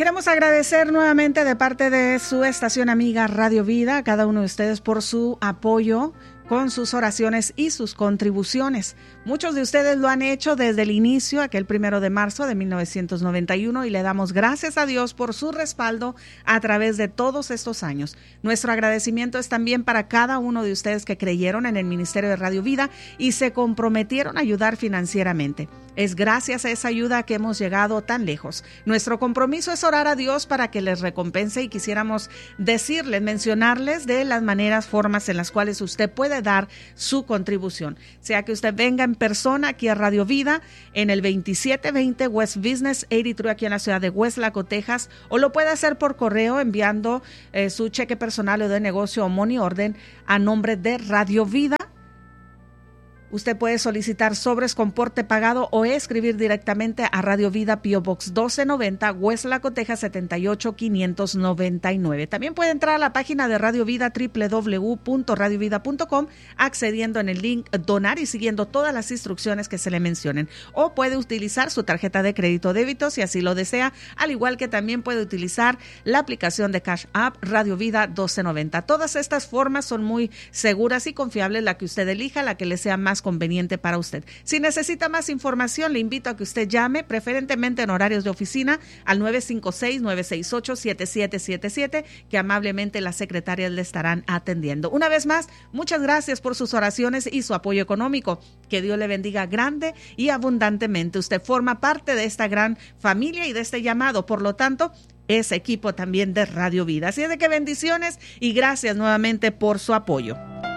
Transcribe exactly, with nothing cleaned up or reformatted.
Queremos agradecer nuevamente de parte de su estación amiga Radio Vida a cada uno de ustedes por su apoyo con sus oraciones y sus contribuciones. Muchos de ustedes lo han hecho desde el inicio, aquel primero de marzo de mil novecientos noventa y uno, y le damos gracias a Dios por su respaldo a través de todos estos años. Nuestro agradecimiento es también para cada uno de ustedes que creyeron en el Ministerio de Radio Vida y se comprometieron a ayudar financieramente. Es gracias a esa ayuda que hemos llegado tan lejos. Nuestro compromiso es orar a Dios para que les recompense y quisiéramos decirles, mencionarles de las maneras, formas en las cuales usted puede dar su contribución. Sea que usted venga en persona aquí a Radio Vida en el veintisiete veinte West Business ochenta y tres aquí en la ciudad de Westlaco, Texas, o lo puede hacer por correo enviando eh, su cheque personal o de negocio o money order a nombre de Radio Vida. Usted puede solicitar sobres con porte pagado o escribir directamente a Radio Vida, P O Box doce noventa, Westlaco, Texas setenta y ocho quinientos noventa y nueve. También puede entrar a la página de Radio Vida, doble u doble u doble u punto radio vida punto com, accediendo en el link donar y siguiendo todas las instrucciones que se le mencionen. O puede utilizar su tarjeta de crédito o débito si así lo desea, al igual que también puede utilizar la aplicación de Cash App Radio Vida doce noventa. Todas estas formas son muy seguras y confiables, la que usted elija, la que le sea más conveniente para usted. Si necesita más información, le invito a que usted llame, preferentemente en horarios de oficina, al nueve cinco seis, nueve seis ocho, siete siete siete siete, que amablemente las secretarias le estarán atendiendo. Una vez más, muchas gracias por sus oraciones y su apoyo económico. Que Dios le bendiga grande y abundantemente. Usted forma parte de esta gran familia y de este llamado, por lo tanto, es equipo también de Radio Vida. Así es de que bendiciones y gracias nuevamente por su apoyo.